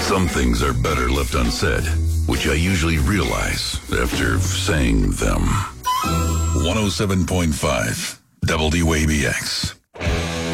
Some things are better left unsaid, which I usually realize after saying them. 107.5 WABX.